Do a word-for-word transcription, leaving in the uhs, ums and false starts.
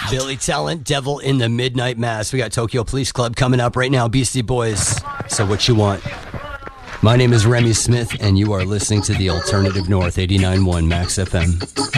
Billy Talent, Devil in the Midnight Mass. We got Tokyo Police Club coming up right now. Beastie Boys. So what you want? My name is Remy Smith, and you are listening to the Alternative North, eighty-nine point one Max F M.